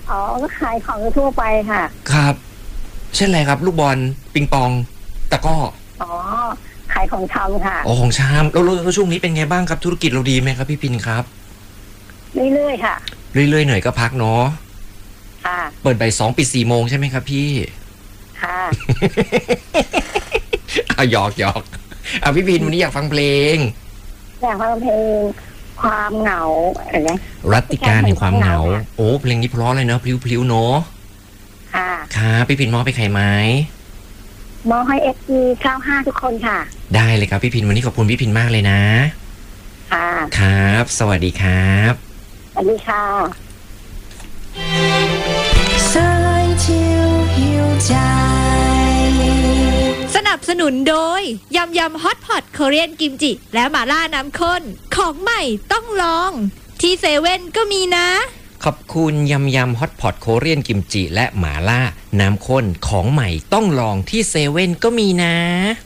อ๋อก็ขายของทั่วไปค่ะครับเช่นอะไรครับลูกบอลปิงปองตะกร้ออ๋อขายของชำค่ะอ๋อของชามแล้วช่วงนี้เป็นไงบ้างครับธุรกิจเราดีไหมครับพี่พินครับเรื่อยๆค่ะเรื่อยๆเหนื่อยก็พักเนาะค่ะเปิดบ่ายสองปิด4 โมงใช่ไหมครับพี่ค่ะหยอกพี่พินวันนี้อยากฟังเพลงอยากฟังเพลงความเหงาอะไรนะรัตติการแห่งความเหงาโอ้เพลงนี้เพราะเลยเนาะพลิ้วๆเนาะค่ะครับพี่พินมอบไปใครไหมมอให้FG95ทุกคนค่ะได้เลยครับพี่พินวันนี้ขอบคุณพี่พินมากเลยนะค่ะครับสวัสดีครับสวัสดีค่ะสนับสนุนโดยยำฮอตพอตโคเรียนกิมจิและหม่าล่าน้ำข้นของใหม่ต้องลองที่เซเว่นก็มีนะขอบคุณยำฮอตพอตโคเรียนกิมจิและหม่าล่าน้ำข้นของใหม่ต้องลองที่เซเว่นก็มีนะ